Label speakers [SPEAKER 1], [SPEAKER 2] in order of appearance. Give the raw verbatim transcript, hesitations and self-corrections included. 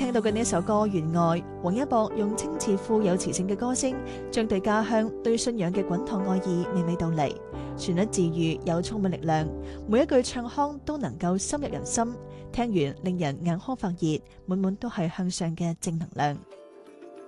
[SPEAKER 1] 聽到嘅呢一首歌《願愛》，王一博用清澈富有磁性嘅歌聲，將對家鄉、對信仰嘅滾燙愛意娓娓道嚟，旋律治癒又充滿力量，每一句唱腔都能夠深入人心，聽完令人眼眶發熱，滿滿都係向上嘅正能量。